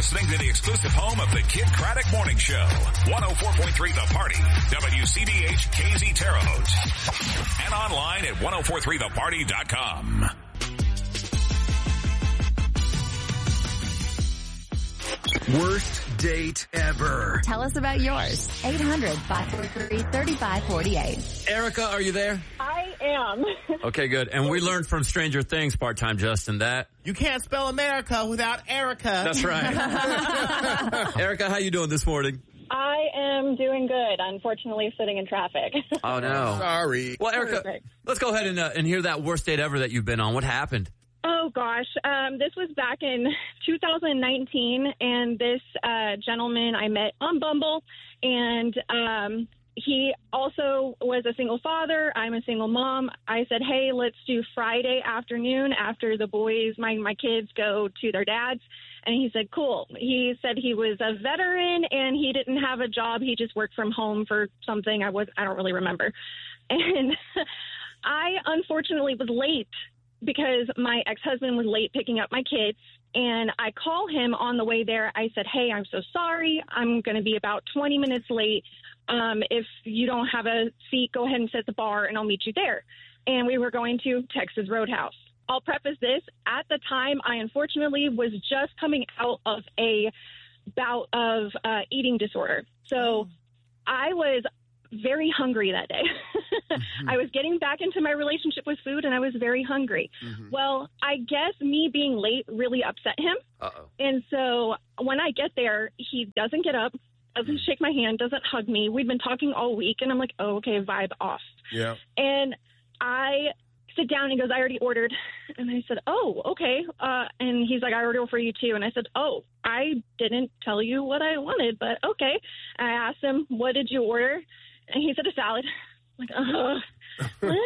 listening to the exclusive home of the Kid Craddock Morning Show. 104.3 The Party. WCBH KZ Terre Haute. And online at 1043theparty.com. Worst date ever. Tell us about yours. 800-543-3548. Erica, are you there? I am. Okay, good. And we learned from Stranger Things, part-time Justin, that... You can't spell America without Erica. That's right. Erica, how you doing this morning? I am doing good. Unfortunately, sitting in traffic. Oh, no. Sorry. Well, Erica, let's go ahead and hear that worst date ever that you've been on. What happened? Oh, gosh. This was back in 2019, and this gentleman I met on Bumble, and he also was a single father. I'm a single mom. I said, hey, let's do Friday afternoon after the boys, my kids go to their dads. And he said, cool. He said he was a veteran, and he didn't have a job. He just worked from home for something. I don't really remember. And I, unfortunately, was late because my ex-husband was late picking up my kids, and I call him on the way there. I said, hey, I'm so sorry. I'm going to be about 20 minutes late. If you don't have a seat, go ahead and sit at the bar, and I'll meet you there. And we were going to Texas Roadhouse. I'll preface this. At the time, I unfortunately was just coming out of a bout of eating disorder. So I was very hungry that day. I was getting back into my relationship with food, and I was very hungry. Well, I guess me being late really upset him. And so when I get there, he doesn't get up, doesn't shake my hand, doesn't hug me. We've been talking all week, and I'm like, oh, okay, vibe off. Yeah. And I sit down, and he goes, I already ordered. And I said, oh, okay. And he's like, I ordered for you too. And I said, oh, I didn't tell you what I wanted, but okay. And I asked him, what did you order? And he said a salad. I'm like,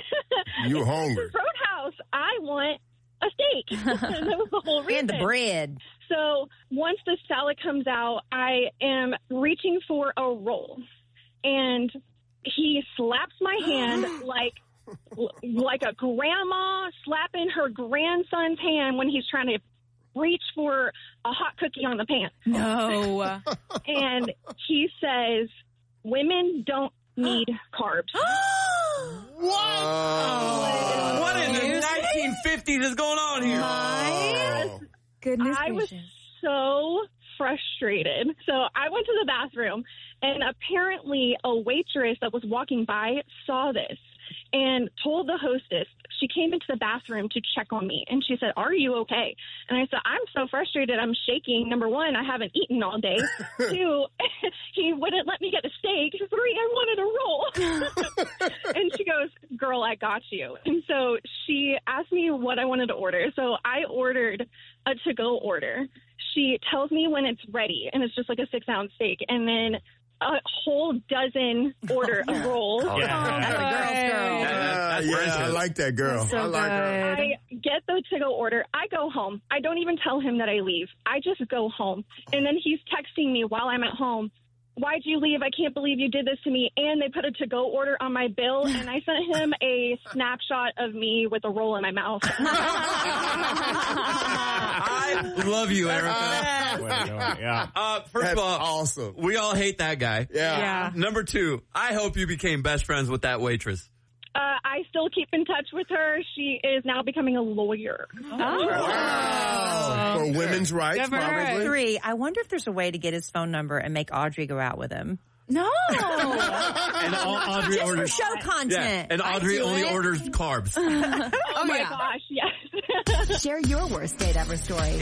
You hungry. Roadhouse. I want a steak. And that was the whole reason. And the bread. So once the salad comes out, I am reaching for a roll. And he slaps my hand like a grandma slapping her grandson's hand when he's trying to reach for a hot cookie on the pan. No. And he says, women don't need carbs. What in the 1950s is going on here? My goodness I was gracious. so frustrated. So I went to the bathroom, and apparently a waitress that was walking by saw this and told the hostess. She came into the bathroom to check on me, and she said, are you okay? And I said, I'm so frustrated. I'm shaking. Number one, I haven't eaten all day. Two, he wouldn't let me get a steak. Three, I wanted a roll. And she goes, girl, I got you. And so she asked me what I wanted to order. So I ordered a to-go order. She tells me when it's ready, and it's just like a 6-ounce steak. And then a whole dozen order of rolls. Oh, yeah. That's a girl's girl. I like that girl. So I like her. good. I get the to-go order. I go home. I don't even tell him that I leave. I just go home. And then he's texting me while I'm at home. Why'd you leave? I can't believe you did this to me. And they put a to-go order on my bill, and I sent him a snapshot of me with a roll in my mouth. I love you, Erica. First That's of all, awesome. we all hate that guy. Yeah. Number two, I hope you became best friends with that waitress. I still keep in touch with her. She is now becoming a lawyer. Wow. For women's rights, Good for her. probably. 3, I wonder if there's a way to get his phone number and make Audrey go out with him. No. And Audrey Just for orders show content. and Audrey only orders carbs. Oh my gosh, yes. Share your worst date ever story.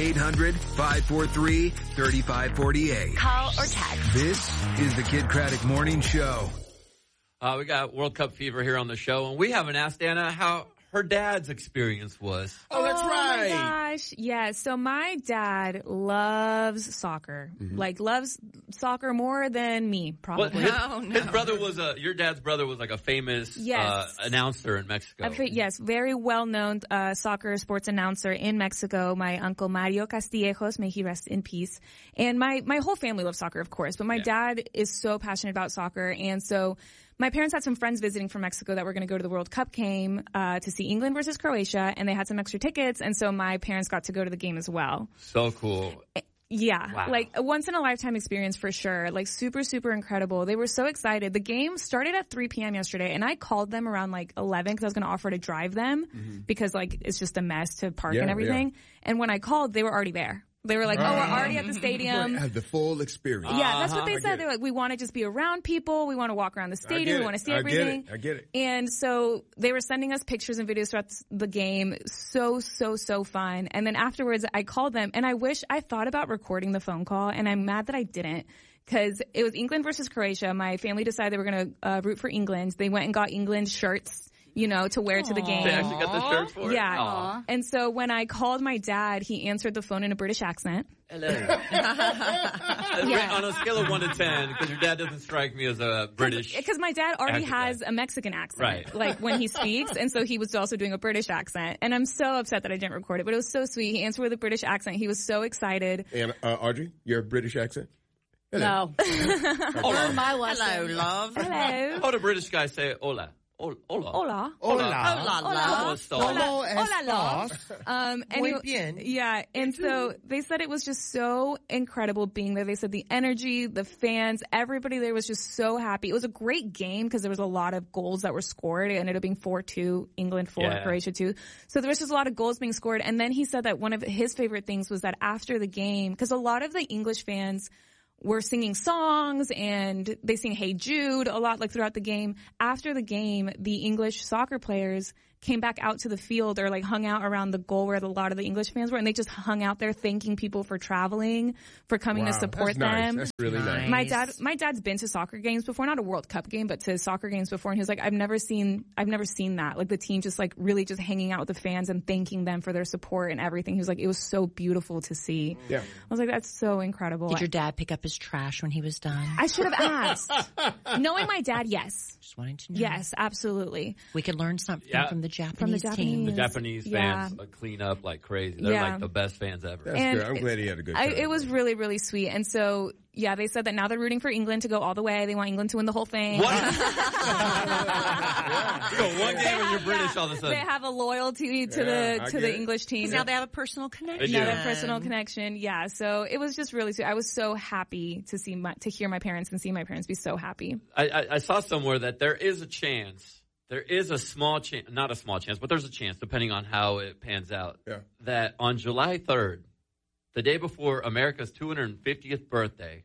800-543-3548. Call or text. This is the Kid Craddock Morning Show. We got World Cup fever here on the show, and we haven't asked Anna how her dad's experience was. Oh, that's right. Oh my gosh. Yeah. So my dad loves soccer. Like loves soccer more than me, probably. His brother was your dad's brother was like a famous announcer in Mexico. Yes, very well-known soccer sports announcer in Mexico. My uncle Mario Castillejos, may he rest in peace. And my whole family loves soccer, of course. But my dad is so passionate about soccer. And so my parents had some friends visiting from Mexico that were going to go to the World Cup game to see England versus Croatia, and they had some extra tickets, and so my parents got to go to the game as well. So cool. Yeah, Wow. like a once in a lifetime experience for sure. Like super, super incredible. They were so excited. The game started at 3 p.m. yesterday, and I called them around like 11 because I was going to offer to drive them because like it's just a mess to park and everything. And when I called, they were already there. They were like, "Oh, we're already at the stadium." Have the full experience. Yeah, that's what they said. They're like, "We want to just be around people. We want to walk around the stadium. We want to see everything." I get it. And so they were sending us pictures and videos throughout the game. So fun. And then afterwards, I called them, and I thought about recording the phone call, and I'm mad that I didn't. Because it was England versus Croatia. My family decided they were going to root for England. They went and got England shirts, to wear to the game. They actually got the shirts for it? Yeah. Aww. And so when I called my dad, he answered the phone in a British accent. Hello. On a scale of 1 to 10, because your dad doesn't strike me as a British. Because my dad already accent has a Mexican accent, right? Like when he speaks, and so he was also doing a British accent. And I'm so upset that I didn't record it, but it was so sweet. He answered with a British accent. He was so excited. And Audrey, your British accent? Hello. No. Learn my lesson. Hello, love. Hello. How do British guys say hola? Hola. Hola. Hola. Hola. Anyway, yeah, and so they said it was just so incredible being there. They said the energy, the fans, everybody there was just so happy. It was a great game because there was a lot of goals that were scored. It ended up being 4-2, England 4, Croatia 2. So there was just a lot of goals being scored. And then he said that one of his favorite things was that after the game, because a lot of the English fans were singing songs and they sing Hey Jude a lot, like throughout the game. After the game, the English soccer players came back out to the field or like hung out around the goal where a lot of the English fans were, and they just hung out there thanking people for traveling, for coming to support them. That's really nice. My dad's been to soccer games before, not a World Cup game, but to soccer games before, and he was like, I've never seen that. Like the team just like really just hanging out with the fans and thanking them for their support and everything. He was like, it was so beautiful to see. Yeah. I was like, that's so incredible. Did your dad pick up his trash when he was done? I should have asked. Knowing my dad, yes. Just wanting to know. Yes, absolutely. We could learn something from the Japanese team. The Japanese fans clean up like crazy. They're like the best fans ever. That's good. I'm glad he had a good time. It was really, really sweet. And so, yeah, they said that now they're rooting for England to go all the way. They want England to win the whole thing. What? You go one game and you're British all of a sudden. They have a loyalty to the English team. Now they have a personal connection. Now they have a personal connection. Yeah. So it was just really sweet. I was so happy to hear my parents and see my parents be so happy. I saw somewhere that there is a chance. There is a small chance, not a small chance, but there's a chance, depending on how it pans out, that on July 3rd, the day before America's 250th birthday,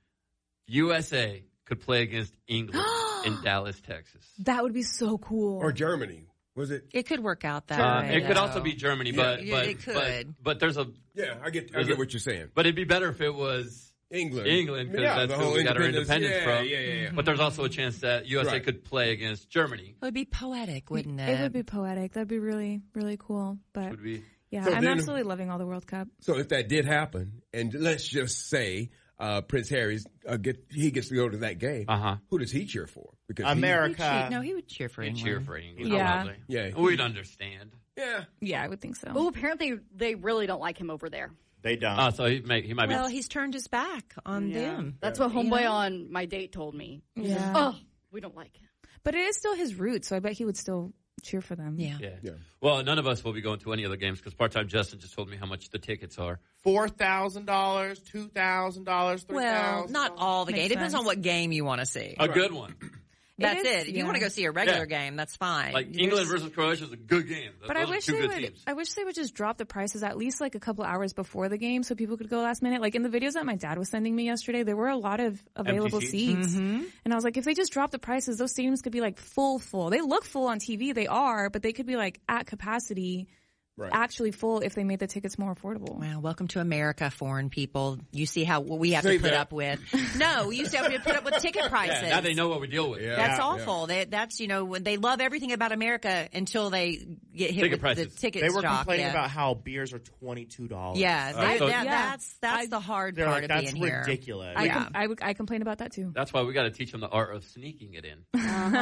USA could play against England in Dallas, Texas. That would be so cool. Or Germany. Was it? It could work out that way. It could also be Germany, but it could. But there's a I get what you're saying. But it'd be better if it was England, because that's who we got our independence from. Yeah. But there's also a chance that USA could play against Germany. It would be poetic, wouldn't it? It would be poetic. That'd be really, really cool. But yeah, So I'm then- absolutely loving all the World Cup. So if that did happen, and let's just say Prince Harry's he gets to go to that game, who does he cheer for? Because America. He would cheer for He'd England. cheer for England. Yeah. Probably. Yeah. We'd understand. Yeah, I would think so. Well, apparently they really don't like him over there. They don't. So he might Well, be. he's turned his back on them. That's what homeboy on my date told me. He says, Yeah. we don't like him. But it is still his roots, so I bet he would still cheer for them. Yeah. Well, none of us will be going to any of the games because part-time Justin just told me how much the tickets are. $4,000, $2,000, $3,000. Well, not all the Makes game. It depends sense. on what game you want to see. A good one. That's is, it. If you want to go see a regular Yeah. game, that's fine. Like England versus Croatia is a good game. But Those I wish are two they good would. teams. I wish they would just drop the prices at least like a couple hours before the game, so people could go last minute. Like in the videos that my dad was sending me yesterday, there were a lot of available seats, and I was like, if they just drop the prices, those stadiums could be like full. They look full on TV, they are, but they could be like at capacity. Actually full if they made the tickets more affordable. Well, welcome to America, foreign people. You see what we have to put up with. No, you used to have to put up with ticket prices. Yeah, now they know what we deal with. That's awful. That's when they love everything about America until they get hit with the ticket They were stock. complaining about how beers are $22. Yeah, that's the hard They're part like, of that's being here. ridiculous. I complain about that too. That's why we got to teach them the art of sneaking it in.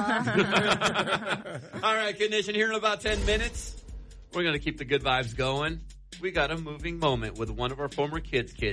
All right, Kid Nation, here in about 10 minutes. We're going to keep the good vibes going. We got a moving moment with one of our former kids. We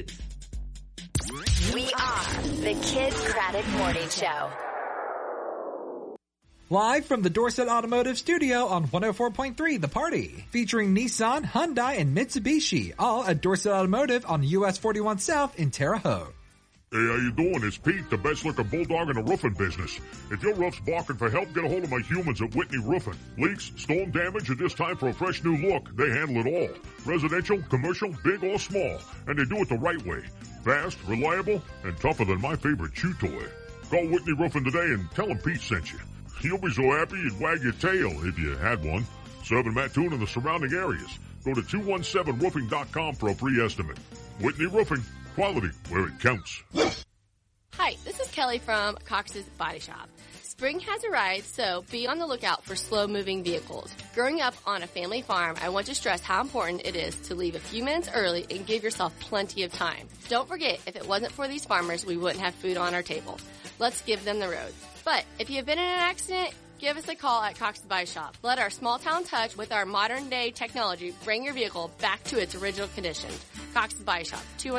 are the Kid Craddock Morning Show. Live from the Dorset Automotive Studio on 104.3 The Party. Featuring Nissan, Hyundai, and Mitsubishi. All at Dorset Automotive on US 41 South in Terre Haute. Hey, how you doing? It's Pete, the best-looking bulldog in the roofing business. If your roof's barking for help, get a hold of my humans at Whitney Roofing. Leaks, storm damage, or just time for a fresh new look, they handle it all. Residential, commercial, big or small. And they do it the right way. Fast, reliable, and tougher than my favorite chew toy. Call Whitney Roofing today and tell them Pete sent you. You'll be so happy you'd wag your tail if you had one. Serving Mattoon and the surrounding areas. Go to 217roofing.com for a free estimate. Whitney Roofing. Quality where it counts. Hi, this is Kelly from Cox's Body Shop. Spring has arrived, so be on the lookout for slow-moving vehicles. Growing up on a family farm, I want to stress how important it is to leave a few minutes early and give yourself plenty of time. Don't forget, if it wasn't for these farmers, we wouldn't have food on our table. Let's give them the road. But if you have been in an accident, give us a call at Cox's Body Shop. Let our small-town touch with our modern-day technology bring your vehicle back to its original condition. Cox's Body Shop,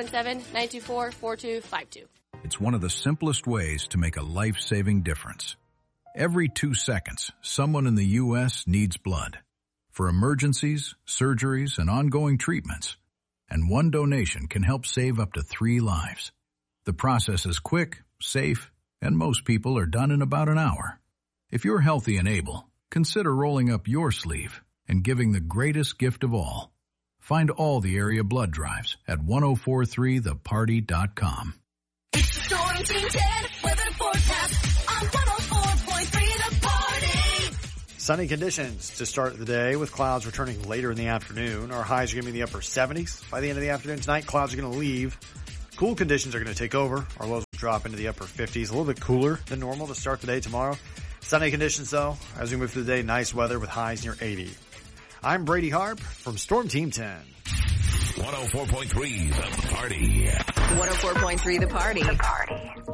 217-924-4252. It's one of the simplest ways to make a life-saving difference. Every 2 seconds, someone in the U.S. needs blood for emergencies, surgeries, and ongoing treatments. And one donation can help save up to 3 lives. The process is quick, safe, and most people are done in about an hour. If you're healthy and able, consider rolling up your sleeve and giving the greatest gift of all. Find all the area blood drives at 1043theparty.com. It's the Storm Team 10 weather forecast on 104.3 The Party. Sunny conditions to start the day with clouds returning later in the afternoon. Our highs are going to be in the upper 70s by the end of the afternoon. Tonight, clouds are going to leave. Cool conditions are going to take over. Our lows will drop into the upper 50s. A little bit cooler than normal to start the day tomorrow. Sunny conditions, though, as we move through the day. Nice weather with highs near 80. I'm Brady Harp from Storm Team 10. 104.3 The Party. 104.3 The Party.